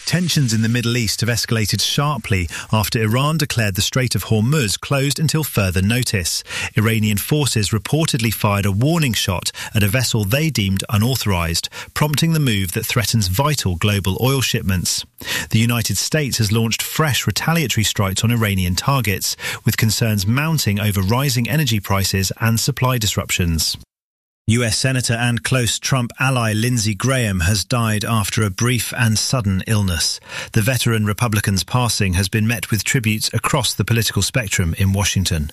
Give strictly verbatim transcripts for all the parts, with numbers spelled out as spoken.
Tensions in the Middle East have escalated sharply after Iran declared the Strait of Hormuz closed until further notice. Iranian forces reportedly fired a warning shot at a vessel they deemed unauthorized, prompting the move that threatens vital global oil shipments. The United States has launched fresh retaliatory strikes on Iranian targets, with concerns mounting over rising energy prices and supply disruptions. U S Senator and close Trump ally Lindsey Graham has died after a brief and sudden illness. The veteran Republican's passing has been met with tributes across the political spectrum in Washington.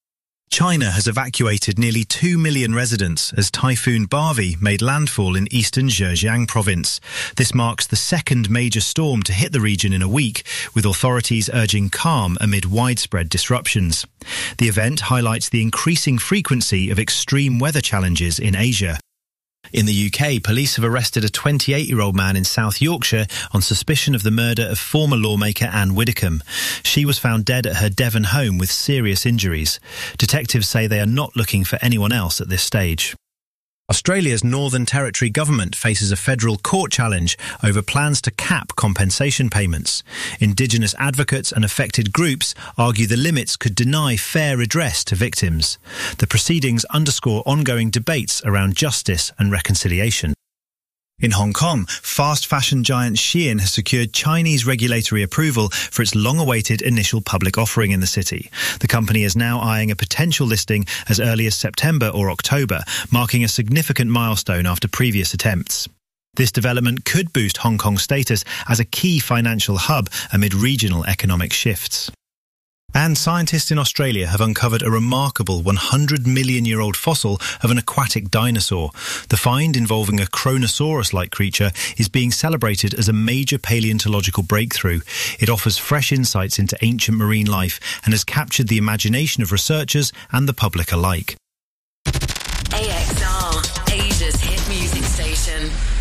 China has evacuated nearly two million residents as Typhoon Barvi made landfall in eastern Zhejiang province. This marks the second major storm to hit the region in a week, with authorities urging calm amid widespread disruptions. The event highlights the increasing frequency of extreme weather challenges in Asia. In the U K, police have arrested a twenty-eight-year-old man in South Yorkshire on suspicion of the murder of former lawmaker Anne Widdecombe. She was found dead at her Devon home with serious injuries. Detectives say they are not looking for anyone else at this stage. Australia's Northern Territory government faces a federal court challenge over plans to cap compensation payments. Indigenous advocates and affected groups argue the limits could deny fair redress to victims. The proceedings underscore ongoing debates around justice and reconciliation. In Hong Kong, fast fashion giant Shein has secured Chinese regulatory approval for its long-awaited initial public offering in the city. The company is now eyeing a potential listing as early as September or October, marking a significant milestone after previous attempts. This development could boost Hong Kong's status as a key financial hub amid regional economic shifts. And scientists in Australia have uncovered a remarkable one hundred million year old fossil of an aquatic dinosaur. The find, involving a Kronosaurus-like creature, is being celebrated as a major paleontological breakthrough. It offers fresh insights into ancient marine life and has captured the imagination of researchers and the public alike. A X R, Asia's hit music station.